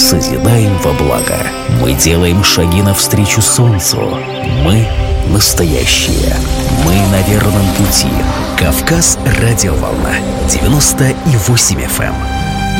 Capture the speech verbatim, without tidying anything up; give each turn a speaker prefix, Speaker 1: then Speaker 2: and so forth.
Speaker 1: созидаем во благо. Мы делаем шаги навстречу солнцу. Мы настоящие. Мы на верном пути. Кавказ радиоволна девяносто и восемь эф эм.